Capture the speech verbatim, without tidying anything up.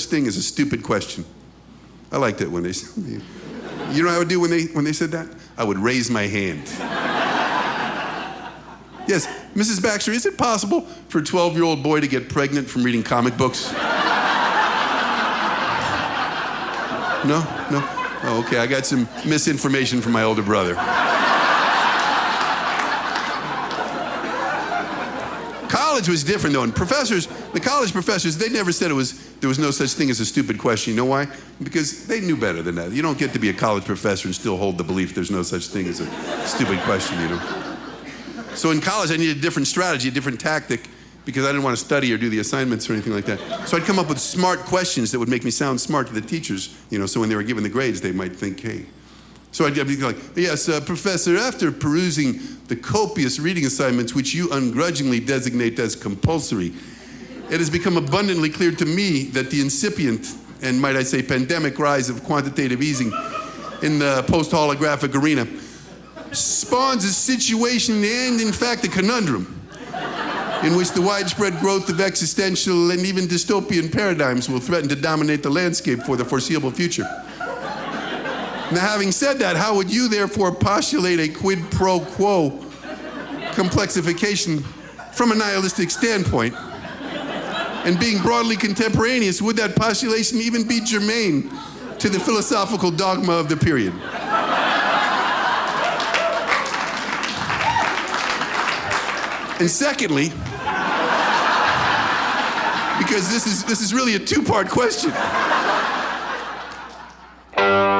thing as a stupid question. I liked it when they said, you know what I would do when they, when they said that? I would raise my hand. Yes, Missus Baxter, is it possible for a twelve-year-old boy to get pregnant from reading comic books? No? No? Oh, okay, I got some misinformation from my older brother. College was different, though, and professors, the college professors, they never said it was there was no such thing as a stupid question. You know why? Because they knew better than that. You don't get to be a college professor and still hold the belief there's no such thing as a stupid question, you know? So in college, I needed a different strategy, a different tactic, because I didn't want to study or do the assignments or anything like that. So I'd come up with smart questions that would make me sound smart to the teachers, you know, so when they were given the grades, they might think, hey. So I'd be like, yes, uh, Professor, after perusing the copious reading assignments which you ungrudgingly designate as compulsory, it has become abundantly clear to me that the incipient, and might I say pandemic rise of quantitative easing in the post-holographic arena spawns a situation and, in fact, a conundrum in which the widespread growth of existential and even dystopian paradigms will threaten to dominate the landscape for the foreseeable future. Now, having said that, how would you therefore postulate a quid pro quo complexification from a nihilistic standpoint? And being broadly contemporaneous, would that postulation even be germane to the philosophical dogma of the period? And secondly, because this is this is really a two-part question.